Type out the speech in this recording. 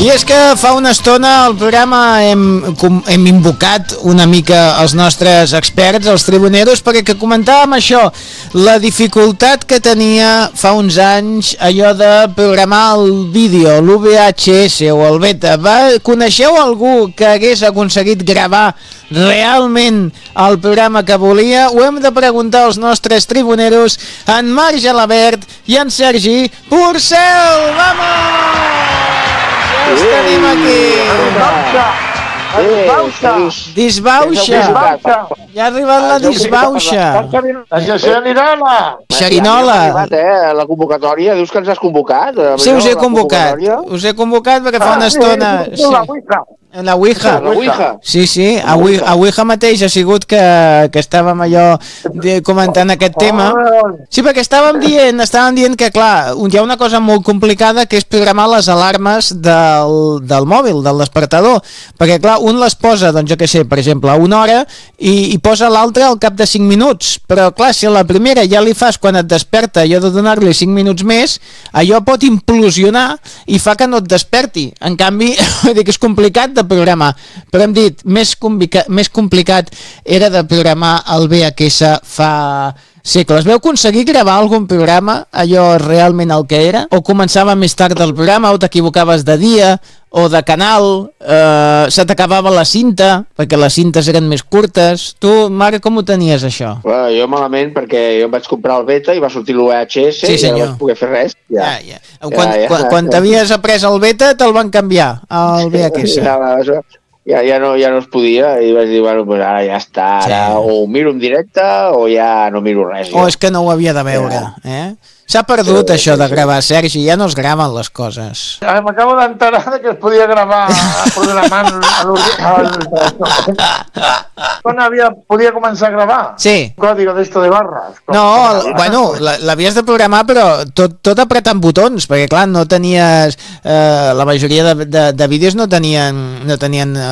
I és que fa una estona al programa hem invocat una mica els nostres experts, els tribuneros, perquè comentàvem això, la dificultat que tenia fa uns anys allò de programar el vídeo, l'VHS o el beta. Coneixeu algú que hagués aconseguit gravar realment el programa que volia? Ho hem de preguntar als nostres tribuneros, en Marc Gelabert i en Sergi Porcel. Vamos! Ja els tenim aquí. Disbauxa. Ja ha arribat la disbauxa. La xerinola. Xerinola. La convocatòria, dius que ens has convocat? Sí, us he convocat. Us he convocat perquè fa una estona... La Ouija. La Ouija. Sí, sí, a Ouija mateix ha sigut que estàvem allò comentant aquest tema. Sí, perquè estàvem dient que, clar, hi ha una cosa molt complicada que és programar les alarmes del mòbil, del despertador. Perquè, clar, un les posa, doncs jo què sé, per exemple, a una hora i posa l'altra al cap de 5 minuts. Però, clar, si a la primera ja li fas quan et desperta allò de donar-li 5 minuts més, allò pot implosionar i fa que no et desperti. En canvi, dic, és complicat de programar, però hem dit més complicat era de programar el VHS fa segles. Veu aconseguir gravar algun programa, allò realment el que era? O començava més tard el programa, o t'equivocaves de dia o de canal, se t'acabava la cinta perquè les cintes eren més curtes? Tu, Marc, com ho tenies això? Jo malament, perquè jo em vaig comprar el beta i va sortir l'UHS i no vaig poder fer res. Quan t'havies après el beta te'l van canviar al VHS. Ja no es podia i vaig dir, bueno, pues ara ja està, ara o ho miro en directe o ja no miro res. O és que no ho havia de veure, S'ha perdut això de gravar, Sergi, ja no es graven les coses. M'acabo d'enterar que es podia gravar programant quan podia començar a gravar? Sí. Código d'esto de barres. No, bueno, l'havies de programar però tot apretant botons, perquè clar, no tenies... la majoria de vídeos no tenien